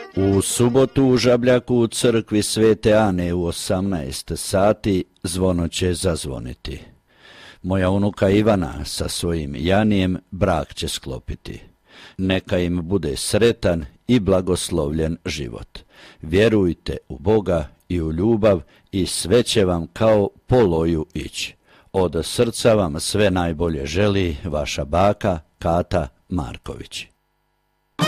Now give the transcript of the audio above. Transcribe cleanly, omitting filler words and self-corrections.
U subotu u Žabljaku u crkvi Svete Ane u 18 sati zvono će zazvoniti. Moja unuka Ivana sa svojim Janijem brak će sklopiti. Neka im bude sretan i blagoslovljen život. Vjerujte u Boga i u ljubav i sve će vam kao po loju ići. Od srca vam sve najbolje želi vaša baka Kata Marković.